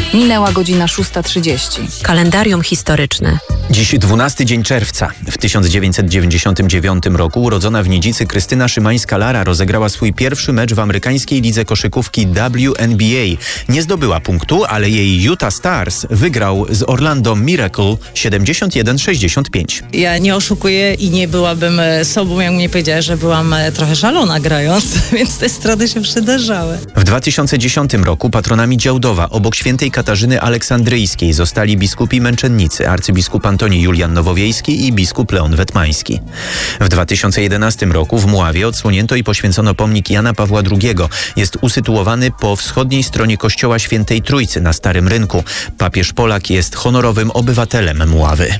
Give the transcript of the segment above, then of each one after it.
Minęła godzina 6:30. Kalendarium historyczne. Dziś 12 dzień czerwca. W 1999 roku urodzona w Nidzicy Krystyna Szymańska-Lara rozegrała swój pierwszy mecz w amerykańskiej lidze koszykówki WNBA. Nie zdobyła punktu, ale jej Utah Stars wygrał z Orlando Miracle 71-65. Ja nie oszukuję i nie byłabym sobą, jak mnie powiedziała, że byłam trochę szalona grając, więc te straty się przydarzały. W 2010 roku patronami Działdowa obok świętej Katarzyny Aleksandryjskiej zostali biskupi męczennicy, arcybiskup Antoni Julian Nowowiejski i biskup Leon Wetmański. W 2011 roku w Mławie odsłonięto i poświęcono pomnik Jana Pawła II. Jest usytuowany po wschodniej stronie kościoła Świętej Trójcy na Starym Rynku. Papież Polak jest honorowym obywatelem Mławy.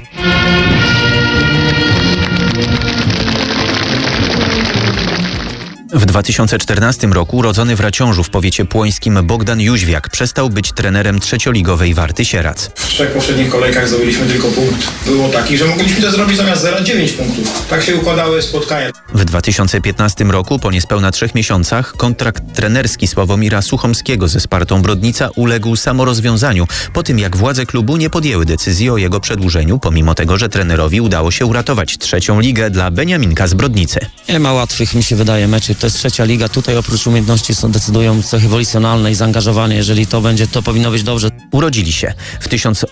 W 2014 roku urodzony w Raciążu w powiecie płońskim Bogdan Jóźwiak przestał być trenerem trzecioligowej Warty Sieradz. W 3 poprzednich kolejkach zdobyliśmy tylko punkt. Było taki, że mogliśmy to zrobić zamiast 0 9 punktów. Tak się układały spotkania. W 2015 roku, po niespełna 3 miesiącach, kontrakt trenerski Sławomira Suchomskiego ze Spartą Brodnica uległ samorozwiązaniu, po tym jak władze klubu nie podjęły decyzji o jego przedłużeniu, pomimo tego, że trenerowi udało się uratować 3. ligę dla Beniaminka z Brodnicy. Nie ma łatwych, mi się wydaje, meczy. To jest 3. liga. Tutaj oprócz umiejętności decydują cechy wolicjonalne i zaangażowanie. Jeżeli to będzie, to powinno być dobrze. Urodzili się w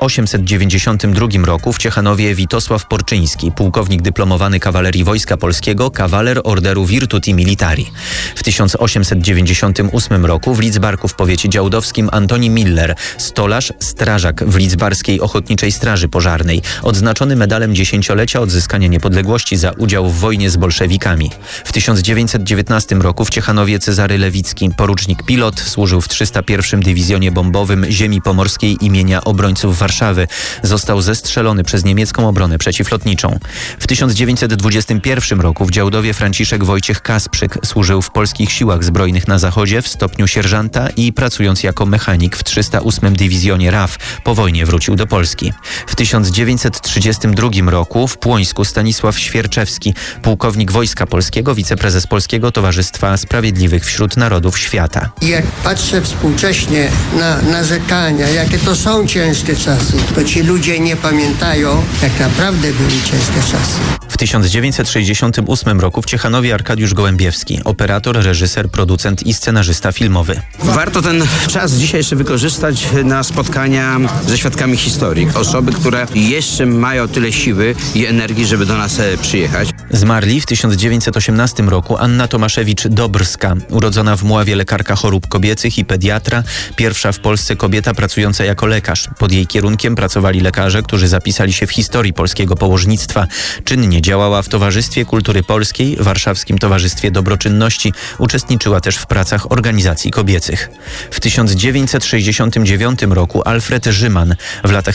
1892 roku w Ciechanowie Witosław Porczyński, pułkownik dyplomowany kawalerii Wojska Polskiego, kawaler Orderu Virtuti Militari. W 1898 roku w Lidzbarku w powiecie działdowskim Antoni Miller, stolarz, strażak w Lidzbarskiej Ochotniczej Straży Pożarnej, odznaczony medalem 10-lecia odzyskania niepodległości za udział w wojnie z bolszewikami. W 1919 roku w Ciechanowie Cezary Lewicki, porucznik pilot, służył w 301 Dywizjonie Bombowym Ziemi Pomorskiej imienia Obrońców Warszawy. Został zestrzelony przez niemiecką obronę przeciwlotniczą. W 1921 roku w Działdowie Franciszek Wojciech Kasprzyk służył w polskich siłach zbrojnych na zachodzie w stopniu sierżanta i pracując jako mechanik w 308 Dywizjonie RAF. Po wojnie wrócił do Polski. W 1932 roku w Płońsku Stanisław Świerczewski, pułkownik Wojska Polskiego, wiceprezes Polskiego Towarzystwa Sprawiedliwych wśród Narodów Świata. Jak patrzę współcześnie na narzekania, jakie to są ciężkie czasy, to ci ludzie nie pamiętają, jak naprawdę były ciężkie czasy. W 1968 roku w Ciechanowie Arkadiusz Gołębiewski, operator, reżyser, producent i scenarzysta filmowy. Warto ten czas dzisiejszy wykorzystać na spotkania ze świadkami historii. Osoby, które jeszcze mają tyle siły i energii, żeby do nas przyjechać. Zmarli w 1918 roku Anna Tomaszewicz-Dobrska, urodzona w Mławie lekarka chorób kobiecych i pediatra, pierwsza w Polsce kobieta pracująca jako lekarz. Pod jej kierunkiem pracowali lekarze, którzy zapisali się w historii polskiego położnictwa. Czynnie działała w Towarzystwie Kultury Polskiej, Warszawskim Towarzystwie Dobroczynności. Uczestniczyła też w pracach organizacji kobiecych. W 1969 roku Alfred Rzyman, w latach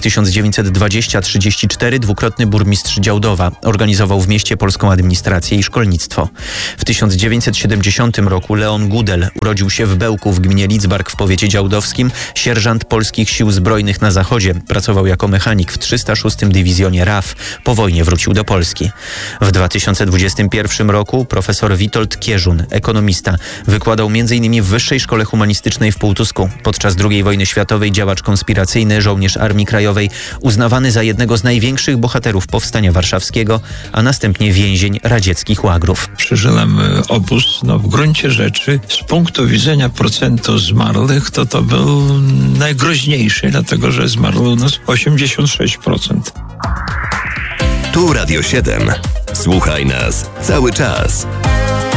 1920-34 dwukrotny burmistrz Działdowa, organizował w mieście polską administrację i szkolnictwo. W 1970 roku Leon Gudel urodził się w Bełku w gminie Lidzbark w powiecie działdowskim, sierżant polskich sił zbrojnych na zachodzie. Pracował jako mechanik w 306 Dywizjonie RAF. Po wojnie wrócił do Polski. W 2021 roku profesor Witold Kierzun, ekonomista, wykładał m.in. w Wyższej Szkole Humanistycznej w Półtusku. Podczas II wojny światowej działacz konspiracyjny, żołnierz Armii Krajowej, uznawany za jednego z największych bohaterów Powstania Warszawskiego, a następnie więzień radzieckich łagrów. Przeżyłem obóz, w gruncie rzeczy z punktu widzenia procentu zmarłych to był najgroźniejszy, dlatego że zmarło u nas 86%. Tu Radio 7. Słuchaj nas cały czas.